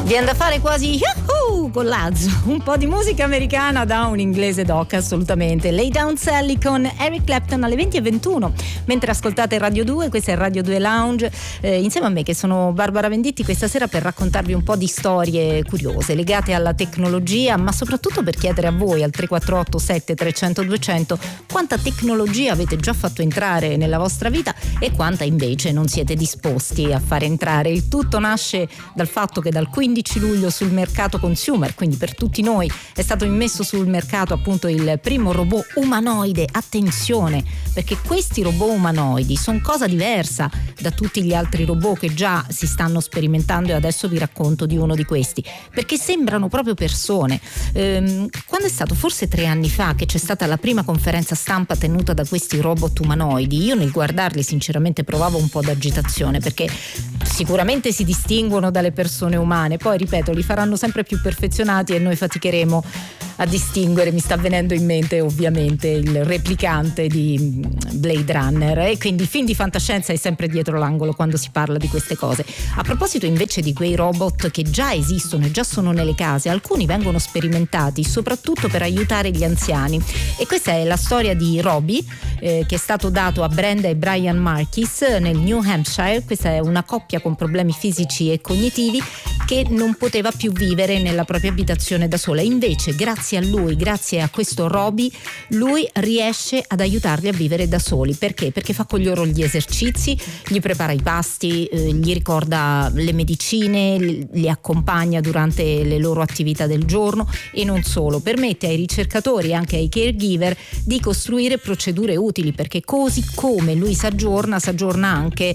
Viene da fare quasi yahoo con Lazzo, un po' di musica americana da un inglese doc, assolutamente. Lay Down Sally con Eric Clapton alle 20:21, mentre ascoltate Radio 2, questa è Radio 2 Lounge, insieme a me che sono Barbara Venditti questa sera per raccontarvi un po' di storie curiose legate alla tecnologia, ma soprattutto per chiedere a voi al 348 7300 200 quanta tecnologia avete già fatto entrare nella vostra vita e quanta invece non siete disposti a fare entrare. Il tutto nasce dal fatto che dal 15 luglio sul mercato consumer, quindi per tutti noi, è stato immesso sul mercato appunto il primo robot umanoide. Attenzione, perché questi robot umanoidi sono cosa diversa da tutti gli altri robot che già si stanno sperimentando, e adesso vi racconto di uno di questi, perché sembrano proprio persone. Quando è stato, forse 3 anni fa, che c'è stata la prima conferenza stampa tenuta da questi robot umanoidi, io nel guardarli sinceramente provavo un po' d'agitazione, perché sicuramente si distinguono dalle persone umane, poi ripeto li faranno sempre più perfezionati e noi faticheremo a distinguere. Mi sta venendo in mente ovviamente il replicante di Blade Runner, e quindi il film di fantascienza è sempre dietro l'angolo quando si parla di queste cose. A proposito invece di quei robot che già esistono e già sono nelle case, alcuni vengono sperimentati soprattutto per aiutare gli anziani, e questa è la storia di Robbie, che è stato dato a Brenda e Brian Markis nel New Hampshire. Questa è una coppia con problemi fisici e cognitivi che non poteva più vivere nella propria abitazione da sola, invece grazie a lui, grazie a questo Robbie, lui riesce ad aiutarli a vivere da soli. Perché? Perché fa con loro gli esercizi, gli prepara i pasti, gli ricorda le medicine, li accompagna durante le loro attività del giorno, e non solo, permette ai ricercatori e anche ai caregiver di costruire procedure utili, perché così come lui s'aggiorna anche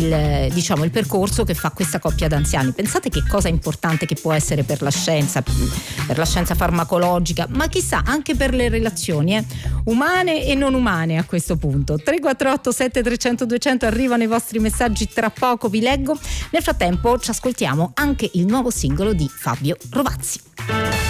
il percorso che fa questa coppia d'anziani. Pensate che cosa importante che può essere per la scienza farmacologica, ma chissà anche per le relazioni umane e non umane a questo punto. 348 7300 200, arrivano i vostri messaggi, tra poco vi leggo. Nel frattempo ci ascoltiamo anche il nuovo singolo di Fabio Rovazzi.